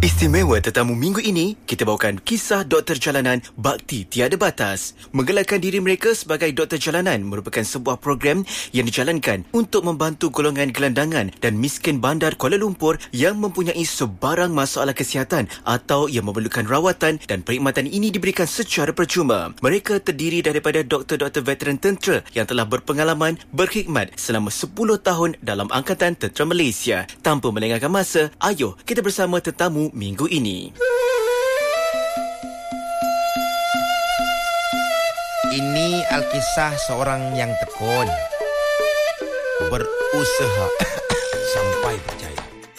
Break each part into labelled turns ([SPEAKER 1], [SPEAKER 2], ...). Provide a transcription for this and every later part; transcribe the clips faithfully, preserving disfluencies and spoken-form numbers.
[SPEAKER 1] Istimewa tetamu minggu ini, kita bawakan kisah doktor jalanan Bakti Tiada Batas. Menggelarkan diri mereka sebagai doktor jalanan merupakan sebuah program yang dijalankan untuk membantu golongan gelandangan dan miskin bandar Kuala Lumpur yang mempunyai sebarang masalah kesihatan atau yang memerlukan rawatan, dan perkhidmatan ini diberikan secara percuma. Mereka terdiri daripada doktor-doktor veteran tentera yang telah berpengalaman berkhidmat selama sepuluh tahun dalam Angkatan Tentera Malaysia. Tanpa melengahkan masa, ayo kita bersama tetamu minggu ini.
[SPEAKER 2] Ini Alkisah seorang yang tekun, berusaha sampai berjaya.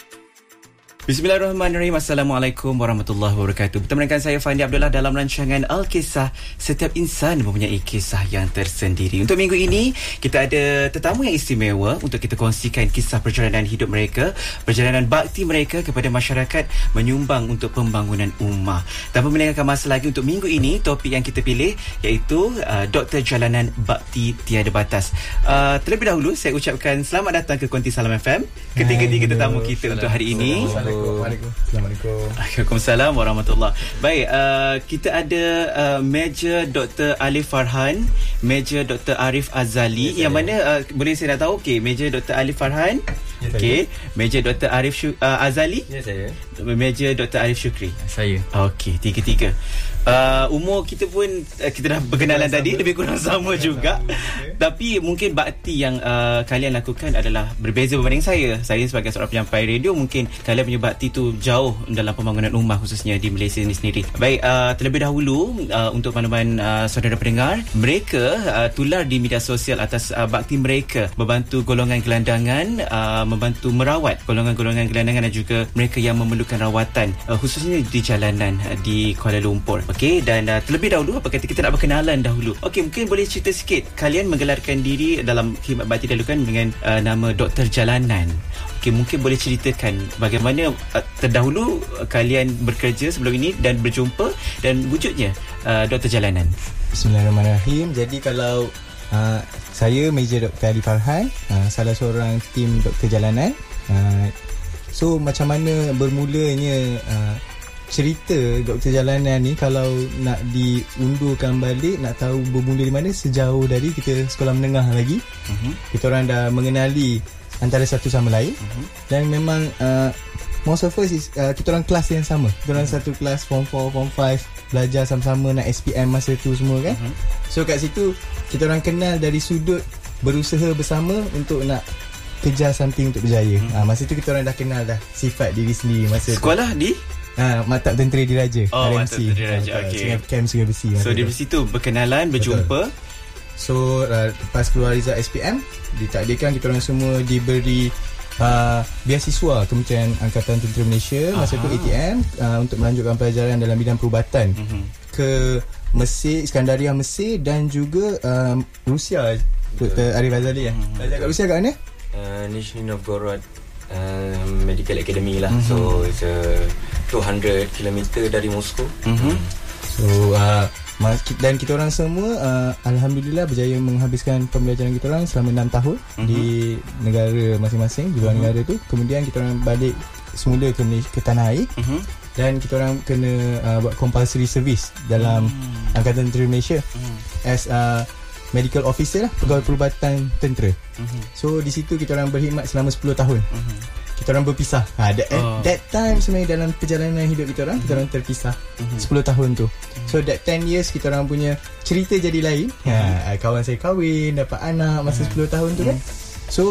[SPEAKER 1] Bismillahirrahmanirrahim. Assalamualaikum warahmatullahi wabarakatuh. Bertemu dengan saya Fandi Abdullah dalam rancangan Al-Kisah. Setiap insan mempunyai kisah yang tersendiri. Untuk minggu ini, kita ada tetamu yang istimewa untuk kita kongsikan kisah perjalanan hidup mereka, perjalanan bakti mereka kepada masyarakat, menyumbang untuk pembangunan ummah. Tanpa melengahkan masa lagi, untuk minggu ini topik yang kita pilih iaitu uh, Doktor Jalanan Bakti Tiada Batas. Uh, terlebih dahulu saya ucapkan selamat datang ke Konti Salam F M, ketiga-tiga tetamu kita untuk hari ini.
[SPEAKER 3] Assalamualaikum. Assalamualaikum.
[SPEAKER 1] Waalaikumsalam warahmatullahi. Baik, uh, kita ada uh, Major Doktor Alif Farhan, Major Doktor Arif Azali, ya, yang mana uh, boleh saya nak tahu? Okey, Major Doktor Alif Farhan. Ya, okey, Major Doktor Arif Syu- uh, Azali.
[SPEAKER 3] Ya, saya.
[SPEAKER 1] Major Doktor Arif Syukri.
[SPEAKER 3] Saya.
[SPEAKER 1] Okey, tiga-tiga. Uh, umur kita pun uh, kita dah berkenalan sama. Tadi lebih kurang sama juga. Okay. Tapi mungkin bakti yang uh, kalian lakukan adalah berbeza berbanding saya. Saya sebagai seorang penyampai radio, mungkin kalian punya bakti tu jauh dalam pembangunan ummah, khususnya di Malaysia ini sendiri. Baik, uh, terlebih dahulu uh, untuk makluman uh, saudara pendengar, mereka uh, tular di media sosial atas uh, bakti mereka membantu golongan gelandangan, uh, membantu merawat golongan-golongan gelandangan dan juga mereka yang memerlukan rawatan, uh, khususnya di jalanan uh, di Kuala Lumpur. Okey, dan uh, terlebih dahulu, apa kata kita nak berkenalan dahulu. Okey, mungkin boleh cerita sikit, kalian menggelarkan diri dalam khidmat bakti dahulu kan dengan uh, nama Doktor Jalanan. Okey, mungkin boleh ceritakan bagaimana uh, terdahulu uh, kalian bekerja sebelum ini dan berjumpa dan wujudnya uh, Doktor Jalanan.
[SPEAKER 3] Bismillahirrahmanirrahim. Jadi kalau uh, saya Major Doktor Alif Farhan, uh, salah seorang tim Doktor Jalanan. Uh, so macam mana bermulanya uh, cerita Doktor Jalanan ni, kalau nak diundurkan balik, nak tahu bermula di mana, sejauh dari kita sekolah menengah lagi. Uh-huh. Kita orang dah mengenali antara satu sama lain. Uh-huh. Dan memang uh, most of us is, uh, kita orang kelas yang sama. Kita orang uh-huh. satu kelas form four, form five, belajar sama-sama nak S P M masa tu semua kan. Uh-huh. So kat situ kita orang kenal dari sudut berusaha bersama untuk nak kejar something untuk berjaya. Uh-huh. uh, Masa tu kita orang dah kenal dah sifat diri sendiri masa
[SPEAKER 1] sekolah tu. Di
[SPEAKER 3] Ha, Maktab Tentera Diraja.
[SPEAKER 1] Oh,
[SPEAKER 3] R M C.
[SPEAKER 1] Maktab Tentera Diraja. Okey.
[SPEAKER 3] Camp Sungai Besi.
[SPEAKER 1] So dari situ berkenalan, berjumpa.
[SPEAKER 3] Betul. So uh, lepas keluar result S P M, ditakdirkan kita orang semua diberi uh, beasiswa Kementerian Angkatan Tentera Malaysia. Masa Aha. tu A T M uh, untuk melanjutkan pelajaran dalam bidang perubatan uh-huh. ke Mesir, Iskandaria Mesir, dan juga um, Rusia. Doktor Arif Azali ya. Uh-huh. Belajar kat Rusia kat mana?
[SPEAKER 4] Uh, Nizhny Novgorod uh, Medical Academy lah. Uh-huh. So it's a two hundred kilometer dari Moskow.
[SPEAKER 1] Uh-huh.
[SPEAKER 3] So uh, dan kita orang semua uh, alhamdulillah berjaya menghabiskan pembelajaran kita orang selama enam tahun uh-huh. di negara masing-masing, di luar uh-huh. negara tu. Kemudian kita orang balik semula ke, ke tanah air. Uh-huh. Dan kita orang kena uh, buat compulsory service dalam uh-huh. Angkatan Tentera Malaysia uh-huh. as uh, medical officer lah, pegawai perubatan tentera. Uh-huh. So di situ kita orang berkhidmat selama sepuluh tahun. Uh-huh. Kita orang berpisah. Ha, that, oh. At that time sebenarnya dalam perjalanan hidup kita orang, mm-hmm. kita orang terpisah mm-hmm. sepuluh tahun tu. Mm-hmm. So that ten years kita orang punya cerita jadi lain. Mm-hmm. Ha, kawan saya kahwin, dapat anak masa mm-hmm. sepuluh tahun tu kan. So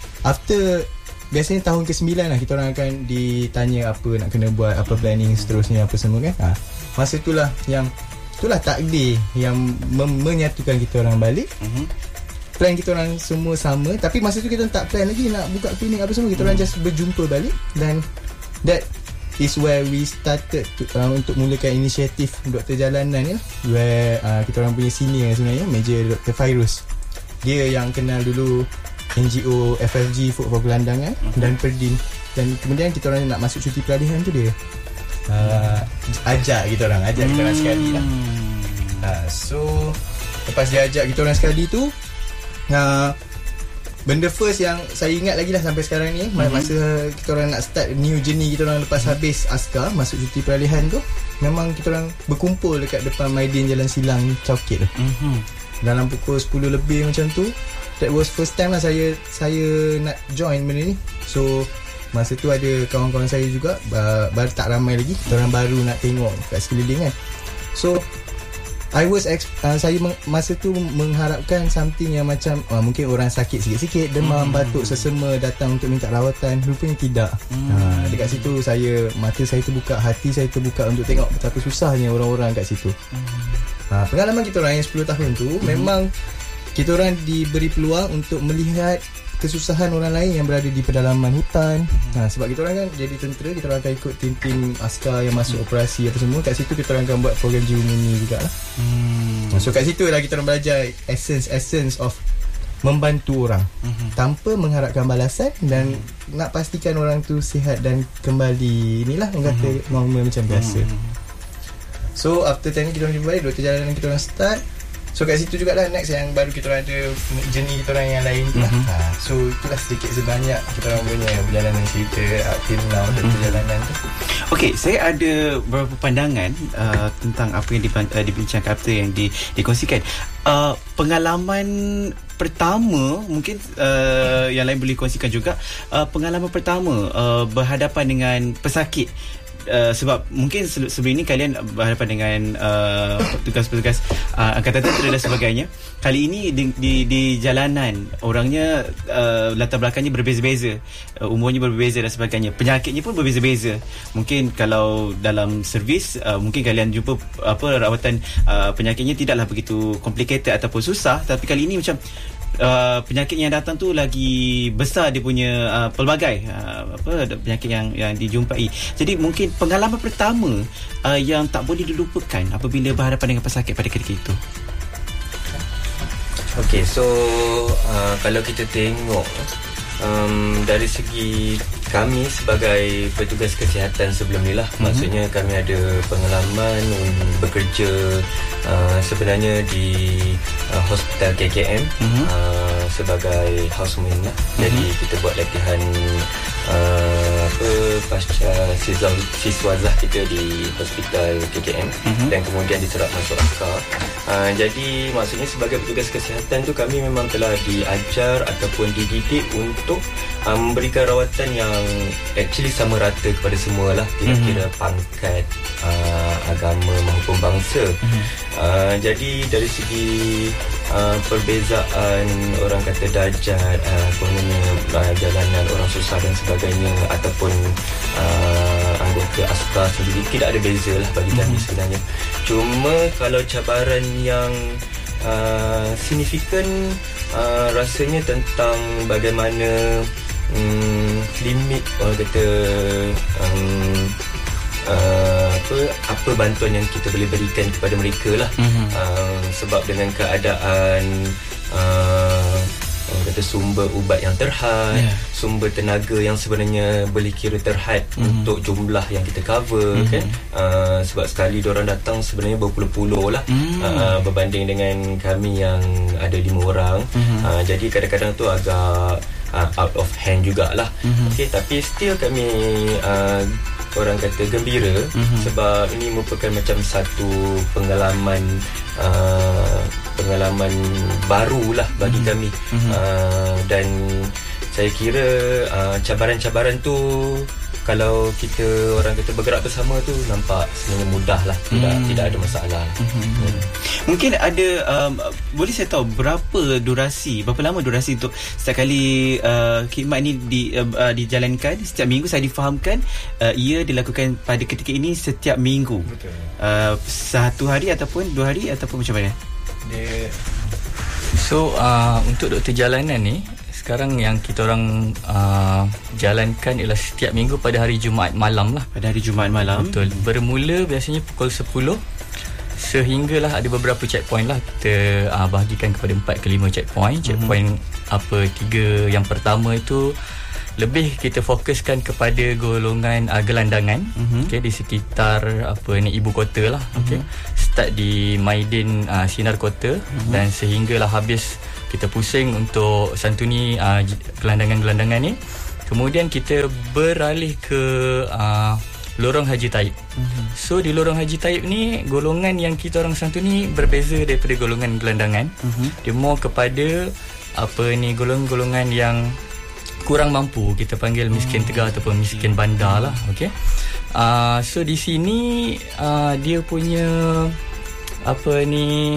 [SPEAKER 3] after, biasanya tahun ke sembilan lah kita orang akan ditanya apa nak kena buat, apa planning seterusnya, apa semua kan. Ha, masa itulah yang itulah takdir yang mem- menyatukan kita orang balik. Mm-hmm. Plan kita orang semua sama, tapi masa tu kita tak plan lagi nak buka klinik apa semua. Kita orang just berjumpa balik, dan that is where we started to, uh, untuk mulakan inisiatif Doktor Jalanan ni lah, where uh, kita orang punya senior sebenarnya Major Doktor Fairuz, dia yang kenal dulu N G O F F G Food for Gelandangan uh-huh. dan Perdin, dan kemudian kita orang nak masuk cuti pelarian tu dia uh, ajak kita orang ajak kita orang sekali lah. uh, So lepas dia ajak kita orang sekali tu, Uh, benda first yang saya ingat lagi lah sampai sekarang ni, mm-hmm. masa kita orang nak start new journey kita orang lepas mm-hmm. habis askar masuk cuti peralihan tu, memang kita orang berkumpul dekat depan Maidin Jalan Silang Chowkit tu. Mm-hmm. Dalam pukul sepuluh lebih macam tu. That was first time lah saya saya nak join benda ni. So masa tu ada kawan-kawan saya juga, baru tak ramai lagi, kita orang baru nak tengok kat sekeliling kan. So I was ex- uh, saya meng- masa tu mengharapkan something yang macam uh, mungkin orang sakit sikit-sikit, demam, hmm. batuk, sesama datang untuk minta rawatan. Rupanya tidak. hmm. uh, Dekat situ saya, mata saya terbuka, hati saya terbuka untuk tengok betapa susahnya orang-orang kat situ. hmm. uh, Pengalaman kita orang yang sepuluh tahun tu, hmm. memang kita orang diberi peluang untuk melihat kesusahan orang lain yang berada di pedalaman hutan. Ha, sebab kita orang kan jadi tentera, kita orang akan ikut tim-tim askar yang masuk hmm. operasi apa semua. Kat situ kita orang akan buat program jiwa murni jugalah. Hmm. So kat situ lah kita orang belajar essence essence of membantu orang hmm. tanpa mengharapkan balasan dan hmm. nak pastikan orang tu sihat dan kembali inilah orang kata hmm. normal macam biasa. Hmm. So after time kita orang jumpa balik, doktor jalanan kita orang start. So kat situ jugalah next yang baru kita orang ada journey kita orang yang lain tu lah. Mm-hmm. Ha, so itulah sedikit sebanyak kita orang punya perjalanan cerita up till now dan mm-hmm. perjalanan tu.
[SPEAKER 1] Okey, saya ada beberapa pandangan uh, tentang apa yang uh, dibincangkan, apa yang di, dikongsikan. Uh, pengalaman pertama mungkin uh, yang lain boleh kongsikan juga. Uh, pengalaman pertama uh, berhadapan dengan pesakit. Uh, sebab mungkin sebelum ini kalian berhadapan dengan uh, petugas-petugas uh, angkatan tentera dan sebagainya. Kali ini di, di, di jalanan, orangnya uh, latar belakangnya berbeza-beza, uh, umurnya berbeza dan sebagainya, penyakitnya pun berbeza-beza. Mungkin kalau dalam servis uh, mungkin kalian jumpa apa rawatan uh, penyakitnya tidaklah begitu complicated ataupun susah, tapi kali ini macam Uh, penyakit yang datang tu lagi besar dia punya uh, pelbagai uh, apa penyakit yang yang dijumpai. Jadi mungkin pengalaman pertama uh, yang tak boleh dilupakan apabila berhadapan dengan pesakit pada ketika itu.
[SPEAKER 4] Okay, so uh, kalau kita tengok um, dari segi kami sebagai petugas kesihatan sebelum ni lah, mm-hmm. maksudnya kami ada pengalaman bekerja uh, sebenarnya di uh, hospital K K M, mm-hmm. uh, sebagai houseman lah. Mm-hmm. Jadi kita buat latihan uh, apa pasca siswa siswazah kita di hospital K K M, mm-hmm. dan kemudian diserap masuk askar. Uh, jadi maksudnya sebagai petugas kesihatan tu kami memang telah diajar ataupun dididik untuk uh, memberikan rawatan yang actually sama rata kepada semua lah, tidak mm-hmm. kira pangkat, uh, agama maupun bangsa. Mm-hmm. uh, jadi dari segi uh, perbezaan orang kata darjat, uh, pengguna uh, jalanan orang susah dan sebagainya ataupun uh, anggota askar sendiri, tidak ada beza lah bagi kami mm-hmm. sebenarnya. Cuma kalau cabaran yang uh, signifikan uh, rasanya tentang bagaimana Hmm, limit orang kata um, uh, apa apa bantuan yang kita boleh berikan kepada mereka lah. Mm-hmm. uh, sebab dengan keadaan uh, orang kata sumber ubat yang terhad, yeah. sumber tenaga yang sebenarnya boleh kira terhad mm-hmm. untuk jumlah yang kita cover, mm-hmm. kan uh, sebab sekali diorang datang sebenarnya berpuluh-puluh lah, mm-hmm. uh, berbanding dengan kami yang ada lima orang. Mm-hmm. uh, jadi kadang-kadang tu agak Uh, out of hand jugalah. Mm-hmm. Okay, tapi still kami uh, orang kata gembira, mm-hmm. sebab ini merupakan macam satu pengalaman uh, pengalaman barulah bagi mm-hmm. kami. Mm-hmm. Uh, dan saya kira uh, cabaran-cabaran tu kalau kita orang kata bergerak bersama tu nampak sebenarnya mudah lah, tidak hmm. tidak ada masalah. Hmm. Hmm.
[SPEAKER 1] Mungkin ada um, boleh saya tahu berapa durasi, berapa lama durasi untuk setiap kali uh, khidmat ni di, uh, dijalankan setiap minggu? Saya difahamkan uh, ia dilakukan pada ketika ini setiap minggu. Betul. Uh, satu hari ataupun dua hari ataupun macam mana?
[SPEAKER 5] Dia... So uh, untuk doktor jalanan ni sekarang yang kita orang uh, jalankan ialah setiap minggu pada hari Jumaat malam lah.
[SPEAKER 1] Pada hari Jumaat malam.
[SPEAKER 5] Betul. Bermula biasanya pukul sepuluh sehinggalah ada beberapa checkpoint lah. Kita uh, bahagikan kepada empat ke lima checkpoint. Checkpoint mm-hmm. apa tiga yang pertama itu lebih kita fokuskan kepada golongan uh, gelandangan, mm-hmm. okay, di sekitar apa ni ibu kota lah. Mm-hmm. Okay. Start di Maidin uh, Sinar Kota, mm-hmm. dan sehinggalah habis kita pusing untuk santuni uh, gelandangan-gelandangan ni. Kemudian kita beralih ke uh, lorong Haji Taib. Mm-hmm. So di lorong Haji Taib ni, golongan yang kita orang santuni berbeza daripada golongan gelandangan. Mm-hmm. Dia more kepada apa ni, golongan-golongan yang kurang mampu, kita panggil miskin tegar ataupun miskin bandar lah. Okay. Uh, so di sini uh, dia punya apa ni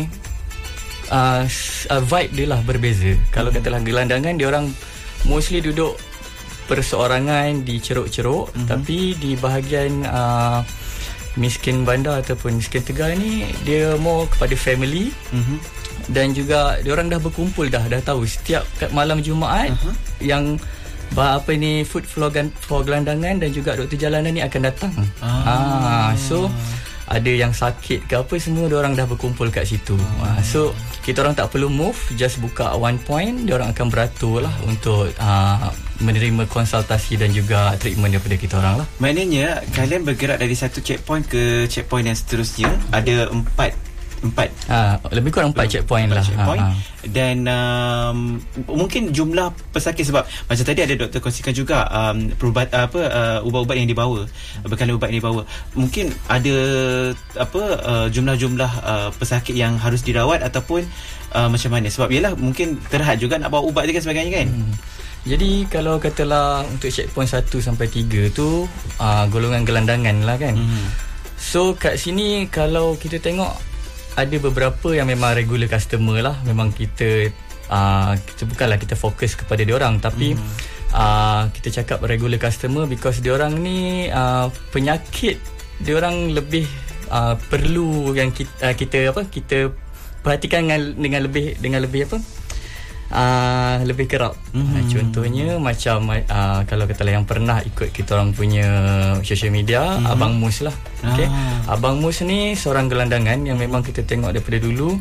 [SPEAKER 5] uh, uh, vibe dia lah berbeza. Mm-hmm. Kalau katalah gelandangan, dia orang mostly duduk perseorangan di ceruk-ceruk, mm-hmm. tapi di bahagian uh, miskin bandar ataupun miskin tegar ni, dia more kepada family, mm-hmm. dan juga dia orang dah berkumpul dah dah tahu setiap malam Jumaat uh-huh. yang apa ni food for, for gelandangan dan juga doktor jalanan ni akan datang. Ah. Ah, so ada yang sakit ke apa, semua dia orang dah berkumpul kat situ. Ah. So kita orang tak perlu move, just buka one point, dia orang akan beratur lah untuk uh, menerima konsultasi dan juga treatment daripada kita orang lah.
[SPEAKER 1] Maknanya kalian bergerak dari satu checkpoint ke checkpoint yang seterusnya. Ada empat Empat
[SPEAKER 5] ha, lebih kurang empat checkpoint lah
[SPEAKER 1] checkpoint.
[SPEAKER 5] Ha, ha.
[SPEAKER 1] Dan um, mungkin jumlah pesakit, sebab macam tadi ada doktor kongsikan juga um, perubat, apa uh, ubat-ubat yang dibawa, bekalan ubat yang dibawa, mungkin ada apa uh, jumlah-jumlah uh, pesakit yang harus dirawat ataupun uh, macam mana, sebab yelah mungkin terhad juga nak bawa ubat dan sebagainya kan. hmm.
[SPEAKER 5] Jadi kalau katalah untuk checkpoint satu sampai tiga tu uh, golongan gelandangan lah kan. hmm. So kat sini kalau kita tengok, ada beberapa yang memang regular customer lah. Memang kita uh, kita bukanlah kita fokus kepada diorang, tapi mm. uh, kita cakap regular customer because diorang ni uh, penyakit diorang lebih uh, perlu yang kita, uh, kita apa kita perhatikan dengan, dengan lebih dengan lebih apa uh, lebih kerap. Mm-hmm. Uh, contohnya macam uh, kalau katalah yang pernah ikut kita orang punya social media, mm-hmm. Abang Mus lah. Okay. Ah. Abang Mus ni seorang gelandangan yang memang kita tengok daripada dulu,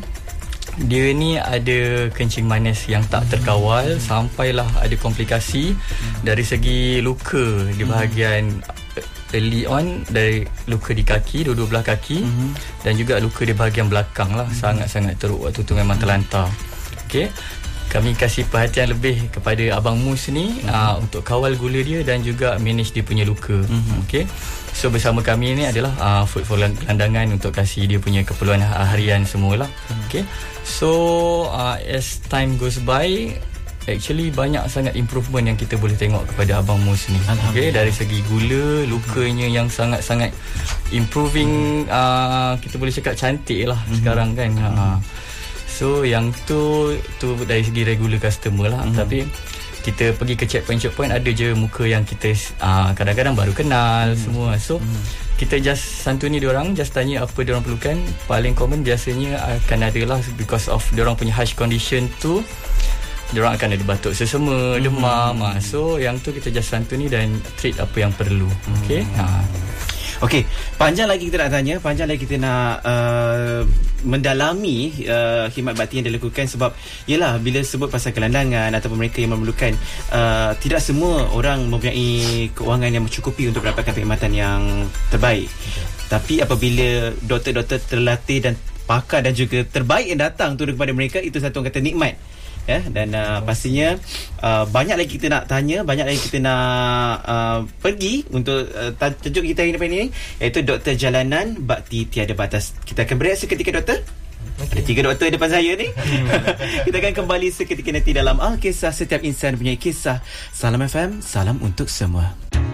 [SPEAKER 5] dia ni ada kencing manis yang tak terkawal, hmm. sampailah ada komplikasi hmm. dari segi luka di bahagian hmm. early on, dari luka di kaki, dua-dua belah kaki, hmm. dan juga luka di bahagian belakang lah. hmm. Sangat-sangat teruk waktu tu, memang terlantar. Okay. Kami kasih perhatian lebih kepada Abang Mus ni, hmm. uh, untuk kawal gula dia dan juga manage dia punya luka. hmm. Okay. So bersama kami ni adalah uh, food for gelandangan untuk kasih dia punya keperluan harian semualah. hmm. Okay. So uh, as time goes by, actually banyak sangat improvement yang kita boleh tengok kepada Abang Mus ni. Okay. Dari segi gula, lukanya yang sangat-sangat improving, uh, kita boleh cakap cantik lah hmm. sekarang kan. hmm. uh, So yang tu tu dari segi regular customer lah. hmm. Tapi kita pergi ke checkpoint-checkpoint, ada je muka yang kita uh, kadang-kadang baru kenal hmm. semua. So hmm. kita just santuni diorang, just tanya apa diorang perlukan. Paling common biasanya akan ada lah, because of diorang punya harsh condition tu, diorang akan ada batuk sesama, hmm. demam. uh, So yang tu kita just santuni dan treat apa yang perlu. hmm. Okay. uh.
[SPEAKER 1] Okey, panjang lagi kita nak tanya, panjang lagi kita nak uh, mendalami uh, khidmat bakti yang dilakukan, sebab yelah bila sebut pasal gelandangan ataupun mereka yang memerlukan, uh, tidak semua orang mempunyai kewangan yang mencukupi untuk mendapatkan perkhidmatan yang terbaik. Okay. Tapi apabila doktor-doktor terlatih dan pakar dan juga terbaik yang datang tu kepada mereka, itu satu orang kata nikmat. Ya, dan uh, pastinya uh, banyak lagi kita nak tanya, banyak lagi kita nak uh, pergi untuk uh, tajuk kita hari ini, iaitu Doktor Jalanan Bakti Tiada Batas. Kita akan berehat seketika, doktor. Okay. Ada tiga doktor depan saya ni. Kita akan kembali seketika nanti dalam Alkisah. Setiap insan punya kisah. Salam F M, salam untuk semua.